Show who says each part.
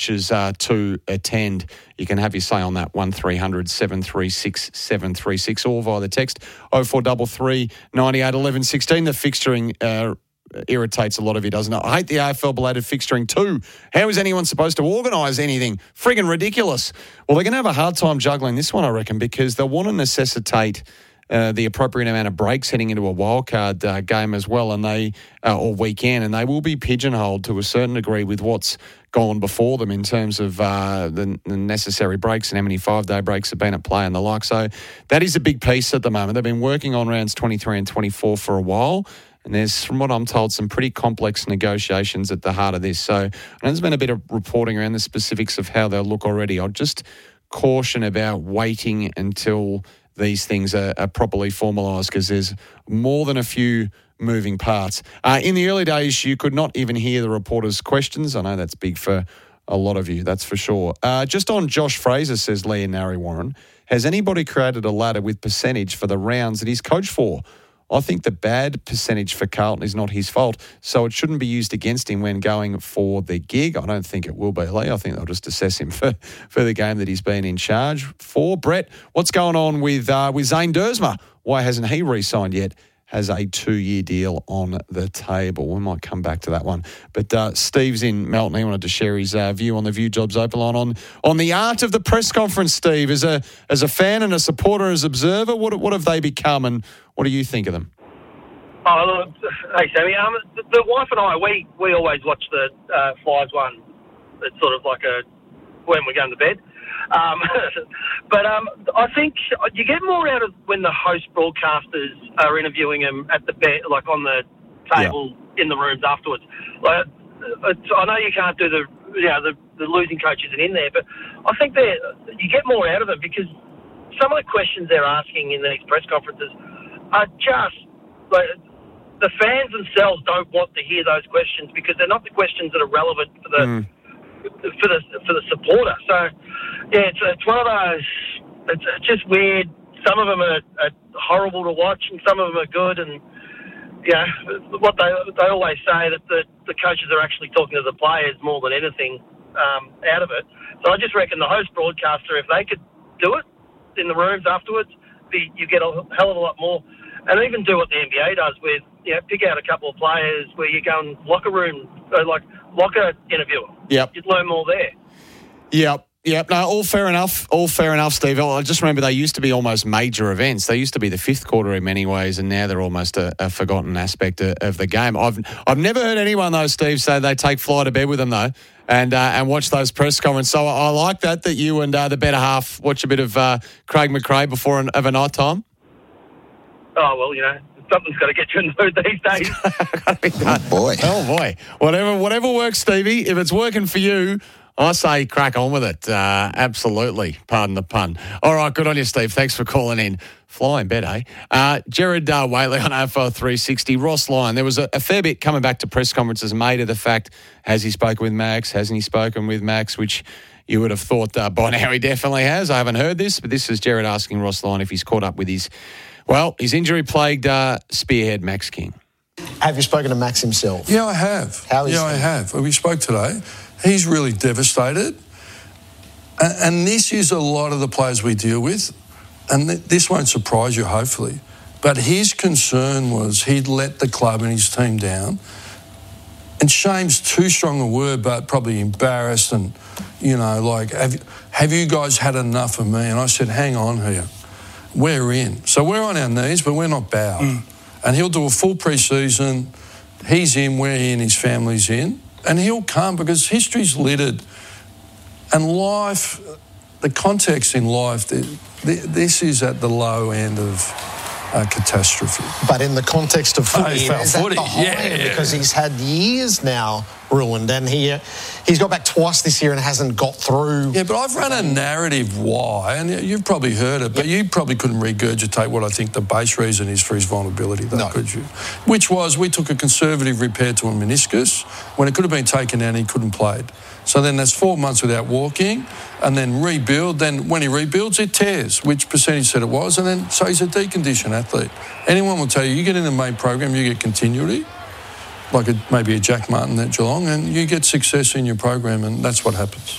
Speaker 1: to attend. You can have your say on that 1300 736 736 or via the text 0433 98 11 16. The fixturing irritates a lot of you, doesn't it? I hate the AFL belated fixturing too. How is anyone supposed to organise anything? Friggin' ridiculous. Well, they're going to have a hard time juggling this one, I reckon, because they'll want to necessitate the appropriate amount of breaks heading into a wildcard game as well, and or weekend, and they will be pigeonholed to a certain degree with what's gone before them in terms of the necessary breaks and how many 5-day breaks have been at play and the like. So that is a big piece at the moment. They've been working on rounds 23 and 24 for a while, and there's, from what I'm told, some pretty complex negotiations at the heart of this. So I know there's been a bit of reporting around the specifics of how they'll look already. I'll just caution about waiting until these things are properly formalised, because there's more than a few moving parts. In the early days, you could not even hear the reporters' questions. I know that's big for a lot of you, that's for sure. Just on Josh Fraser, says Leon Narry Warren, has anybody created a ladder with percentage for the rounds that he's coached for? I think the bad percentage for Carlton is not his fault, so it shouldn't be used against him when going for the gig. I don't think it will be, Lee. I think they'll just assess him for the game that he's been in charge for. Brett, what's going on with Zane Dersma? Why hasn't he re-signed yet? Has a 2-year deal on the table. We might come back to that one. But Steve's in Melton. He wanted to share his view on the View Jobs Open line on the art of the press conference, Steve. As a fan and a supporter, as observer, what have they become, and what do you think of them?
Speaker 2: Oh, look, hey, Sammy. The wife and I, we always watch the Flyers one. It's sort of like when we're going to bed. But I think you get more out of when the host broadcasters are interviewing them at the bed, like on the table in the rooms afterwards. Like, I know you can't do the losing coach isn't in there, but I think you get more out of them, because some of the questions they're asking in these press conferences are just like, the fans themselves don't want to hear those questions, because they're not the questions that are relevant for the for the supporter. So yeah, it's one of those. It's just weird. Some of them are horrible to watch, and some of them are good. And yeah, what they always say, that the coaches are actually talking to the players more than anything out of it. So I just reckon the host broadcaster, if they could do it in the rooms afterwards, you get a hell of a lot more. And even do what the NBA does with, pick out a couple of players where you go in locker room, like locker interviewer.
Speaker 1: Yep.
Speaker 2: You'd learn more there.
Speaker 1: Yep. No, all fair enough, Steve. I just remember they used to be almost major events. They used to be the fifth quarter in many ways, and now they're almost a forgotten aspect of the game. I've never heard anyone, though, Steve, say they take Fly to bed with them, though, and watch those press conferences. So I like that you and the better half watch a bit of Craig McRae before of a night time.
Speaker 2: Oh, well, something's got to get you in the mood these days.
Speaker 1: Oh, boy. Whatever works, Stevie. If it's working for you, I say crack on with it. Absolutely. Pardon the pun. All right, good on you, Steve. Thanks for calling in. Flying bet, eh? Jared Whaley on AFL 360. Ross Lyon. There was a fair bit coming back to press conferences made of the fact, has he spoken with Max? Hasn't he spoken with Max? Which you would have thought by now he definitely has. I haven't heard this, but this is Jared asking Ross Lyon if he's caught up with his injury-plagued spearhead, Max King.
Speaker 3: Have you spoken to Max himself?
Speaker 4: Yeah, I have.
Speaker 3: How is he?
Speaker 4: I have. We spoke today. He's really devastated. And this is a lot of the players we deal with. And this won't surprise you, hopefully. But his concern was he'd let the club and his team down. And shame's too strong a word, but probably embarrassed and, have you guys had enough of me? And I said, hang on here. We're in. So we're on our knees, but we're not bowed. And he'll do a full pre-season. He's in, we're in, his family's in. And he'll come, because history's littered. And life, the context in life, this is at the low end of catastrophe.
Speaker 3: But in the context of footy, is that the high end? Because he's had years now ruined, and he's got back twice this year and hasn't got through.
Speaker 4: Yeah, but I've run a narrative why, and you've probably heard it, but you probably couldn't regurgitate what I think the base reason is for his vulnerability, though, could you? Which was, we took a conservative repair to a meniscus. When it could have been taken out, he couldn't play. So then that's 4 months without walking, and then rebuild. Then when he rebuilds, it tears, which percentage said it was, and then so he's a deconditioned athlete. Anyone will tell you, you get in the main program, you get continuity. like maybe a Jack Martin at Geelong, and you get success in your program, and that's what happens.